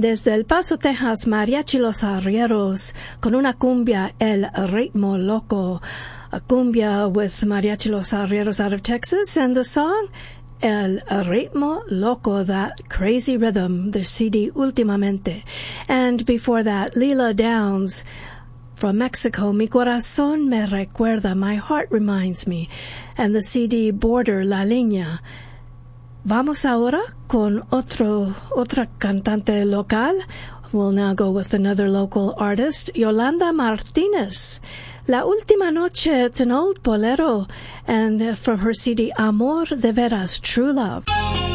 Desde El Paso, Texas, Mariachi Los Arrieros con una cumbia, El Ritmo Loco. A cumbia with Mariachi Los Arrieros out of Texas, and the song El Ritmo Loco, that crazy rhythm, the CD Últimamente. And before that, Leela Downs from Mexico, Mi Corazón Me Recuerda, My Heart Reminds Me, and the CD Border, La Línea. Vamos ahora con otra cantante local. We'll now go with another local artist, Yolanda Martínez. La Última Noche, it's an old bolero, and from her CD Amor de Veras, True Love.